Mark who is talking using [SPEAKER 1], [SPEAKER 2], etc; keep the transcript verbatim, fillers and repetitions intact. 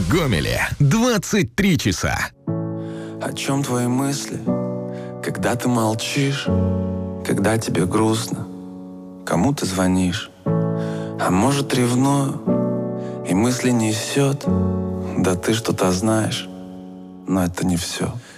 [SPEAKER 1] В Гомеле двадцать три часа.
[SPEAKER 2] О чем твои мысли, когда ты молчишь, когда тебе грустно, кому ты звонишь? А может, ревную, и мысли несет, да ты что-то знаешь, но это не все.